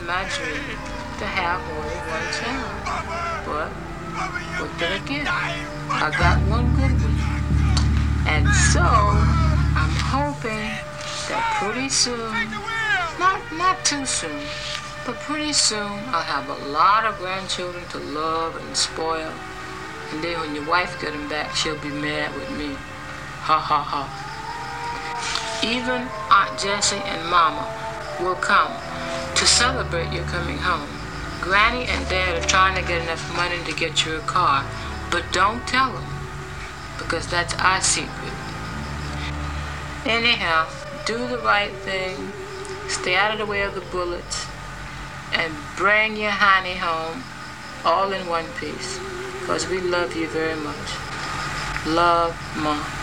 in my dream to have more than one child. But, then again, I got one good one. And so, I'm hoping that pretty soon, not too soon, but pretty soon, I'll have a lot of grandchildren to love and spoil. And then when your wife gets them back, she'll be mad with me. Ha ha ha. Even Aunt Jessie and Mama will come to celebrate your coming home. Granny and Dad are trying to get enough money to get you a car, but don't tell them, because that's our secret. Anyhow, do the right thing, stay out of the way of the bullets, and bring your honey home all in one piece, because we love you very much. Love, Mom.